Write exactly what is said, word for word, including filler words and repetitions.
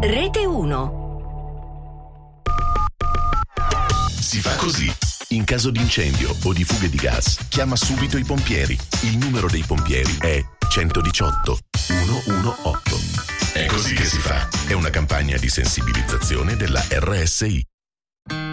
Rete uno. Si fa così. In caso di incendio o di fughe di gas, chiama subito i pompieri. Il numero dei pompieri è centodiciotto centodiciotto. È così che si fa. È una campagna di sensibilizzazione della R S I.